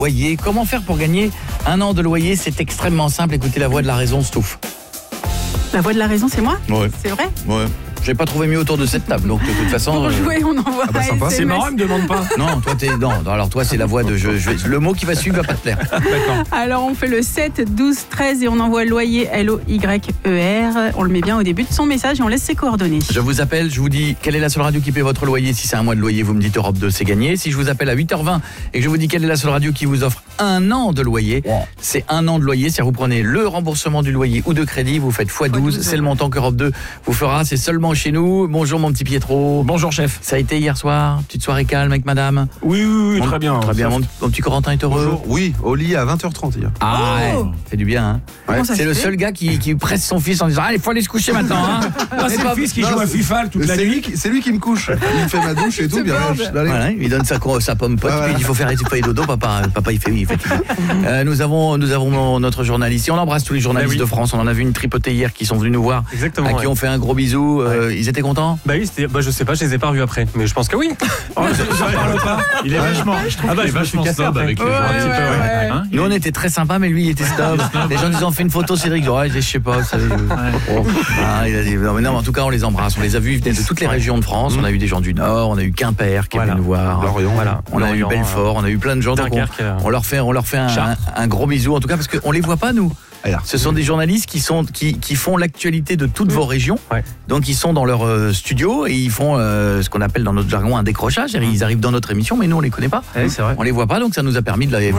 Loyer. Comment faire pour gagner 1 an de loyer? C'est extrêmement simple. Écoutez la voix de la raison, Stouff. La voix de la raison, c'est moi? Ouais. C'est vrai? Ouais. J'ai pas trouvé mieux autour de cette table, donc de toute façon. Pour jouer, on envoie un sympa. SMS. C'est marrant, il me demande pas. Non, toi t'es non. Alors toi c'est la voix de le mot qui va suivre va pas te plaire. D'accord. Alors on fait le 7, 12, 13 et on envoie loyer LOYER. On le met bien au début de son message et on laisse ses coordonnées. Je vous appelle, je vous dis quelle est la seule radio qui paie votre loyer. Si c'est un mois de loyer, vous me dites Europe 2, c'est gagné. Si je vous appelle à 8h20 et que je vous dis quelle est la seule radio qui vous offre 1 an de loyer, c'est 1 an de loyer. C'est-à-dire vous prenez le remboursement du loyer ou de crédit, vous faites x12, c'est le montant qu'Europe 2 vous fera. C'est seulement chez nous. Bonjour mon petit Pietro. Bonjour chef. Ça a été hier soir, petite soirée calme avec madame. Oui, très bien. Très bien, mon petit Corentin est heureux. Bonjour. Oui, au lit à 20h30 hier. Ah Oh. ouais, c'est du bien. Hein. Comment ça C'est se le fait seul gars qui presse son fils en disant il faut aller se coucher maintenant. Hein. C'est le fils qui joue à FIFA toute la nuit. C'est lui qui me couche. Il me fait ma douche et tout. Bien, Voilà, il donne sa pomme pote, puis il dit il faut faire dodo, papa il fait. Nous avons notre journaliste, et on embrasse tous les journalistes de France. On en a vu une tripotée hier qui sont venus nous voir, Exactement, à qui on fait un gros bisou. Ils étaient contents? Bah oui, je sais pas, je les ai pas revus après, mais je pense que oui. J'en parle pas. Il est vachement. Il est vachement snob avec les gens un petit peu. ouais. Hein, Nous on était très sympa, mais lui il était snob. Les gens nous ont fait une photo, Cédric. Je sais pas, vous savez. Il a dit non, mais en tout cas on les embrasse. On les a vus, ils venaient de toutes les régions de France. On a eu des gens du Nord, on a eu Quimper qui est venu nous voir. Lorient. Voilà. On a eu Belfort, on a eu plein de gens. Donc on leur fait un gros bisou en tout cas parce qu'on les voit pas nous. Ce sont des journalistes qui font l'actualité de toutes vos régions. Ouais. Donc ils sont dans leur studio et ils font ce qu'on appelle dans notre jargon un décrochage. Ils arrivent dans notre émission, mais nous on les connaît pas. Ouais, c'est vrai. On les voit pas, donc ça nous a permis de